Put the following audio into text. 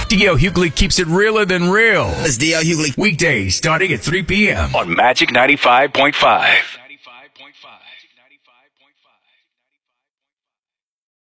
D.L. Hughley keeps it realer than real. It's D.L. Hughley. Weekdays starting at 3 p.m. on Magic 95.5.